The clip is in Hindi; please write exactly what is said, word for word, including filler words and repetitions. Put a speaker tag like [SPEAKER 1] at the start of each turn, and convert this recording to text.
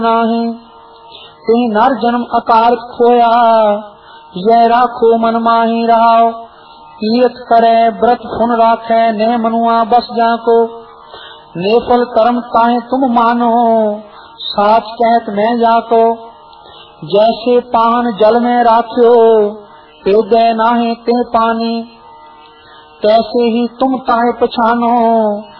[SPEAKER 1] नाही ते नर जन्म अकार खोया, यह राखो मन माही रहाओ। तीर्थ करे व्रत सुन राखे, ने मनुआ बस जाको। नेफल कर्म ताहे तुम मानो, साच कहत मैं जाको। जैसे पान जल में राख्यो, ते दे नाहे ते पानी, तैसे ही तुम ताहे पछानो,